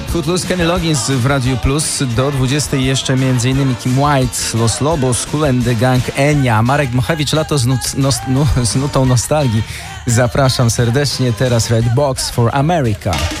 Footloose, Kenny Loggins w Radiu Plus. Do 20 jeszcze m.in. Kim White, Los Lobos, Kool and the Gang, Enia, Marek Dmuchewicz, Lato z nutą nostalgii. Zapraszam serdecznie. Teraz Red Box for America.